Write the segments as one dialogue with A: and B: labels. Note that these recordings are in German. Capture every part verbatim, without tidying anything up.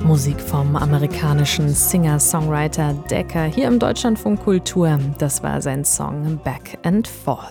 A: Musik vom amerikanischen Singer-Songwriter Decker hier im Deutschlandfunk Kultur. Das war sein Song Back and Forth.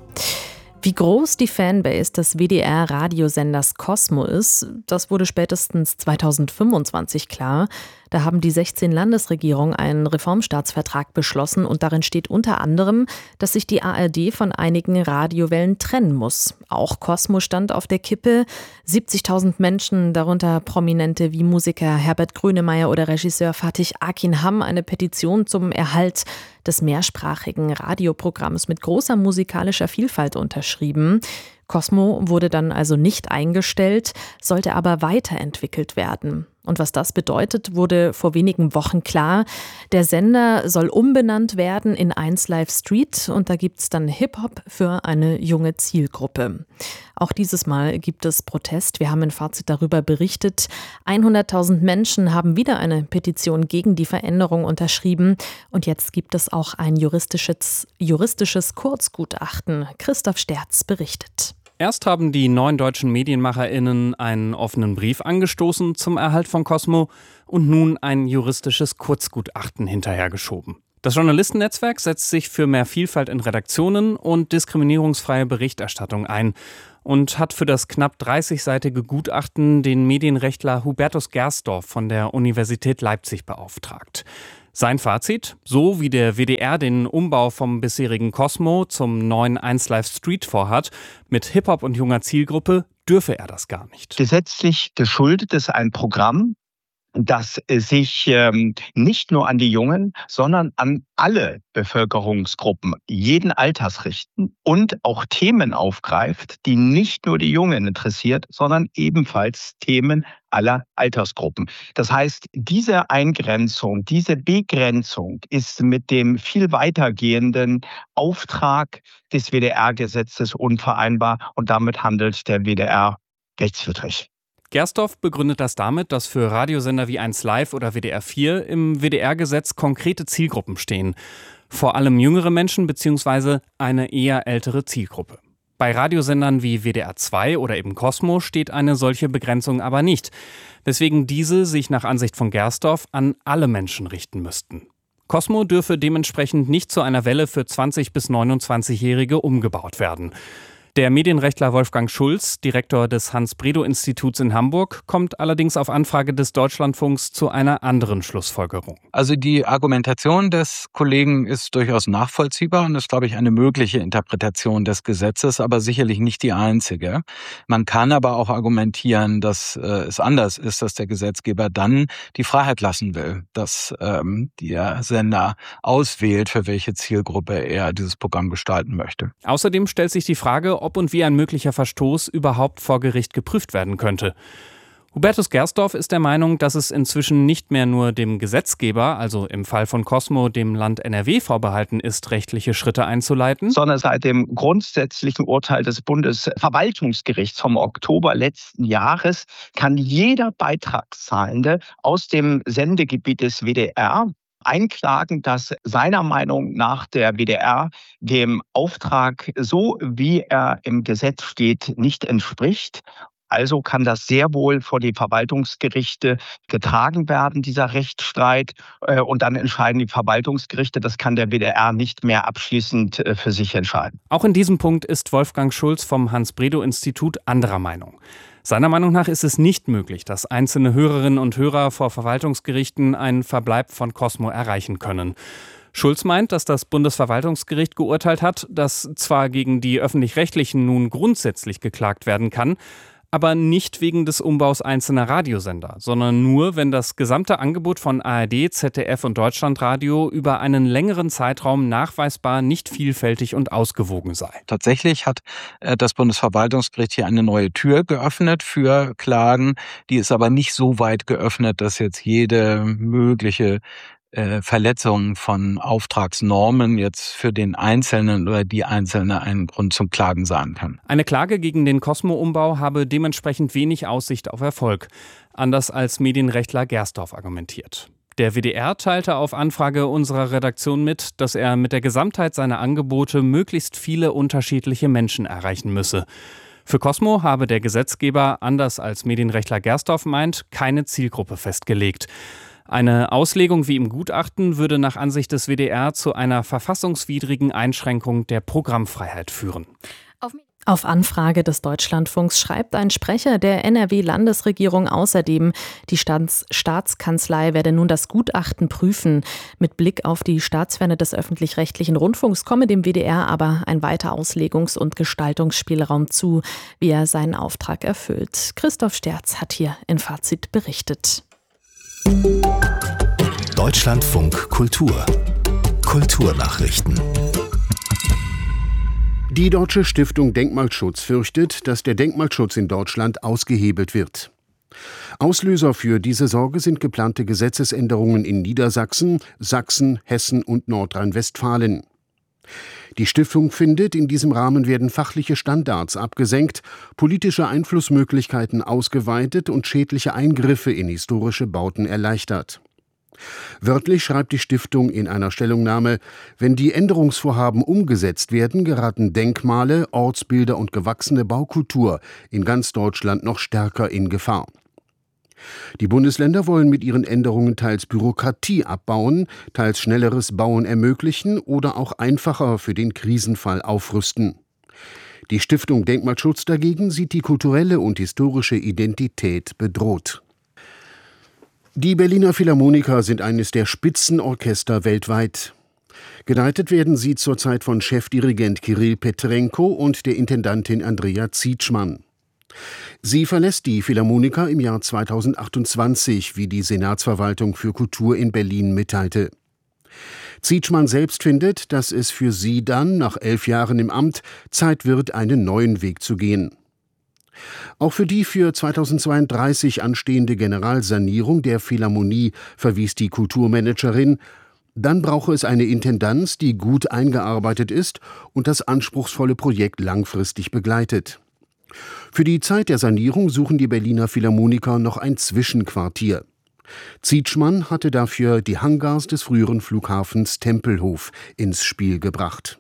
A: Wie groß die Fanbase des W D R-Radiosenders Kosmo ist, das wurde spätestens zweitausendfünfundzwanzig klar. Da haben die sechzehn Landesregierungen einen Reformstaatsvertrag beschlossen und darin steht unter anderem, dass sich die A R D von einigen Radiowellen trennen muss. Auch Kosmo stand auf der Kippe. siebzigtausend Menschen, darunter Prominente wie Musiker Herbert Grönemeyer oder Regisseur Fatih Akin, haben eine Petition zum Erhalt des mehrsprachigen Radioprogramms mit großer musikalischer Vielfalt unterschrieben. Kosmo wurde dann also nicht eingestellt, sollte aber weiterentwickelt werden. Und was das bedeutet, wurde vor wenigen Wochen klar. Der Sender soll umbenannt werden in eins Live Street und da gibt's dann Hip-Hop für eine junge Zielgruppe. Auch dieses Mal gibt es Protest. Wir haben in Fazit darüber berichtet. hunderttausend Menschen haben wieder eine Petition gegen die Veränderung unterschrieben. Und jetzt gibt es auch ein juristisches, juristisches Kurzgutachten. Christoph Sterz berichtet.
B: Erst haben die neun deutschen MedienmacherInnen einen offenen Brief angestoßen zum Erhalt von Kosmo und nun ein juristisches Kurzgutachten hinterhergeschoben. Das Journalistennetzwerk setzt sich für mehr Vielfalt in Redaktionen und diskriminierungsfreie Berichterstattung ein und hat für das knapp dreißigseitige Gutachten den Medienrechtler Hubertus Gersdorf von der Universität Leipzig beauftragt. Sein Fazit: So wie der W D R den Umbau vom bisherigen Kosmo zum neuen eins Live Street vorhat, mit Hip-Hop und junger Zielgruppe, dürfe er das gar nicht.
C: Gesetzlich geschuldet ist ein Programm, das sich ähm, nicht nur an die Jungen, sondern an alle Bevölkerungsgruppen jeden Alters richten und auch Themen aufgreift, die nicht nur die Jungen interessiert, sondern ebenfalls Themen aller Altersgruppen. Das heißt, diese Eingrenzung, diese Begrenzung ist mit dem viel weitergehenden Auftrag des W D R-Gesetzes unvereinbar und damit handelt der W D R rechtswidrig.
B: Gersdorf begründet das damit, dass für Radiosender wie eins Live oder W D R vier im W D R-Gesetz konkrete Zielgruppen stehen. Vor allem jüngere Menschen bzw. eine eher ältere Zielgruppe. Bei Radiosendern wie W D R zwei oder eben Kosmo steht eine solche Begrenzung aber nicht, weswegen diese sich nach Ansicht von Gersdorf an alle Menschen richten müssten. Kosmo dürfe dementsprechend nicht zu einer Welle für zwanzig- bis neunundzwanzigjährige umgebaut werden. Der Medienrechtler Wolfgang Schulz, Direktor des Hans-Bredow-Instituts in Hamburg, kommt allerdings auf Anfrage des Deutschlandfunks zu einer anderen Schlussfolgerung.
D: Also die Argumentation des Kollegen ist durchaus nachvollziehbar und ist, glaube ich, eine mögliche Interpretation des Gesetzes, aber sicherlich nicht die einzige. Man kann aber auch argumentieren, dass äh, es anders ist, dass der Gesetzgeber dann die Freiheit lassen will, dass ähm, der Sender auswählt, für welche Zielgruppe er dieses Programm gestalten möchte.
B: Außerdem stellt sich die Frage, ob und wie ein möglicher Verstoß überhaupt vor Gericht geprüft werden könnte. Hubertus Gersdorf ist der Meinung, dass es inzwischen nicht mehr nur dem Gesetzgeber, also im Fall von Kosmo dem Land N R W, vorbehalten ist, rechtliche Schritte einzuleiten,
C: sondern seit dem grundsätzlichen Urteil des Bundesverwaltungsgerichts vom Oktober letzten Jahres kann jeder Beitragszahlende aus dem Sendegebiet des W D R einklagen, dass seiner Meinung nach der W D R dem Auftrag, so wie er im Gesetz steht, nicht entspricht. Also kann das sehr wohl vor die Verwaltungsgerichte getragen werden, dieser Rechtsstreit. Und dann entscheiden die Verwaltungsgerichte. Das kann der W D R nicht mehr abschließend für sich entscheiden.
B: Auch in diesem Punkt ist Wolfgang Schulz vom Hans-Bredow-Institut anderer Meinung. Seiner Meinung nach ist es nicht möglich, dass einzelne Hörerinnen und Hörer vor Verwaltungsgerichten einen Verbleib von Kosmo erreichen können. Schulz meint, dass das Bundesverwaltungsgericht geurteilt hat, dass zwar gegen die Öffentlich-Rechtlichen nun grundsätzlich geklagt werden kann, aber nicht wegen des Umbaus einzelner Radiosender, sondern nur, wenn das gesamte Angebot von A R D, Z D F und Deutschlandradio über einen längeren Zeitraum nachweisbar nicht vielfältig und ausgewogen sei.
D: Tatsächlich hat das Bundesverwaltungsgericht hier eine neue Tür geöffnet für Klagen. Die ist aber nicht so weit geöffnet, dass jetzt jede mögliche Verletzung von Auftragsnormen jetzt für den Einzelnen oder die Einzelne ein Grund zum Klagen sein kann.
B: Eine Klage gegen den Kosmo-Umbau habe dementsprechend wenig Aussicht auf Erfolg, anders als Medienrechtler Gersdorf argumentiert. Der W D R teilte auf Anfrage unserer Redaktion mit, dass er mit der Gesamtheit seiner Angebote möglichst viele unterschiedliche Menschen erreichen müsse. Für Cosmo habe der Gesetzgeber, anders als Medienrechtler Gersdorf meint, keine Zielgruppe festgelegt. Eine Auslegung wie im Gutachten würde nach Ansicht des W D R zu einer verfassungswidrigen Einschränkung der Programmfreiheit führen.
A: Auf Anfrage des Deutschlandfunks schreibt ein Sprecher der N R W-Landesregierung außerdem, die Staats- Staatskanzlei werde nun das Gutachten prüfen. Mit Blick auf die Staatsferne des öffentlich-rechtlichen Rundfunks komme dem W D R aber ein weiter Auslegungs- und Gestaltungsspielraum zu, wie er seinen Auftrag erfüllt. Christoph Sterz hat hier in Fazit berichtet.
E: Deutschlandfunk Kultur. Kulturnachrichten.
F: Die Deutsche Stiftung Denkmalschutz fürchtet, dass der Denkmalschutz in Deutschland ausgehebelt wird. Auslöser für diese Sorge sind geplante Gesetzesänderungen in Niedersachsen, Sachsen, Hessen und Nordrhein-Westfalen. Die Stiftung findet, in diesem Rahmen werden fachliche Standards abgesenkt, politische Einflussmöglichkeiten ausgeweitet und schädliche Eingriffe in historische Bauten erleichtert. Wörtlich schreibt die Stiftung in einer Stellungnahme: Wenn die Änderungsvorhaben umgesetzt werden, geraten Denkmale, Ortsbilder und gewachsene Baukultur in ganz Deutschland noch stärker in Gefahr. Die Bundesländer wollen mit ihren Änderungen teils Bürokratie abbauen, teils schnelleres Bauen ermöglichen oder auch einfacher für den Krisenfall aufrüsten. Die Stiftung Denkmalschutz dagegen sieht die kulturelle und historische Identität bedroht. Die Berliner Philharmoniker sind eines der Spitzenorchester weltweit. Geleitet werden sie zurzeit von Chefdirigent Kirill Petrenko und der Intendantin Andrea Zietschmann. Sie verlässt die Philharmoniker im Jahr zweitausendachtundzwanzig, wie die Senatsverwaltung für Kultur in Berlin mitteilte. Zietschmann selbst findet, dass es für sie dann, nach elf Jahren im Amt, Zeit wird, einen neuen Weg zu gehen. Auch für die für zweitausendzweiunddreißig anstehende Generalsanierung der Philharmonie verwies die Kulturmanagerin: Dann brauche es eine Intendanz, die gut eingearbeitet ist und das anspruchsvolle Projekt langfristig begleitet. Für die Zeit der Sanierung suchen die Berliner Philharmoniker noch ein Zwischenquartier. Zietschmann hatte dafür die Hangars des früheren Flughafens Tempelhof ins Spiel gebracht.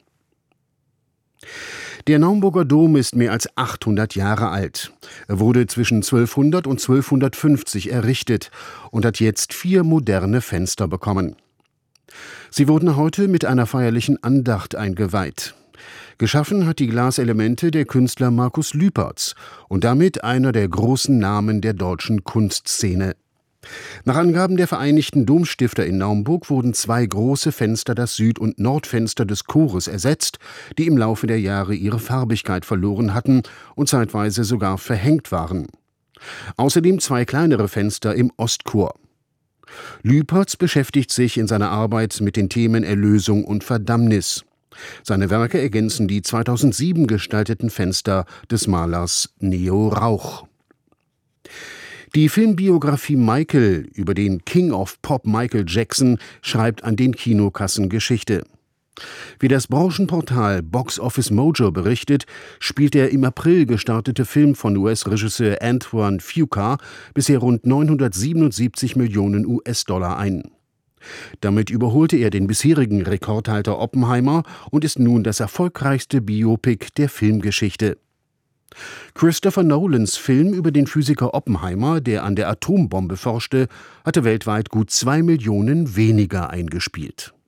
F: Der Naumburger Dom ist mehr als achthundert Jahre alt. Er wurde zwischen zwölfhundert und zwölfhundertfünfzig errichtet und hat jetzt vier moderne Fenster bekommen. Sie wurden heute mit einer feierlichen Andacht eingeweiht. Geschaffen hat die Glaselemente der Künstler Markus Lüpertz und damit einer der großen Namen der deutschen Kunstszene. Nach Angaben der Vereinigten Domstifter in Naumburg wurden zwei große Fenster, das Süd- und Nordfenster des Chores, ersetzt, die im Laufe der Jahre ihre Farbigkeit verloren hatten und zeitweise sogar verhängt waren. Außerdem zwei kleinere Fenster im Ostchor. Lüpertz beschäftigt sich in seiner Arbeit mit den Themen Erlösung und Verdammnis. Seine Werke ergänzen die zweitausendsieben gestalteten Fenster des Malers Neo Rauch. Die Filmbiografie Michael über den King of Pop Michael Jackson schreibt an den Kinokassen Geschichte. Wie das Branchenportal Box Office Mojo berichtet, spielt der im April gestartete Film von U S-Regisseur Antoine Fuqua bisher rund neunhundertsiebenundsiebzig Millionen U S-Dollar ein. Damit überholte er den bisherigen Rekordhalter Oppenheimer und ist nun das erfolgreichste Biopic der Filmgeschichte. Christopher Nolans Film über den Physiker Oppenheimer, der an der Atombombe forschte, hatte weltweit gut zwei Millionen weniger eingespielt.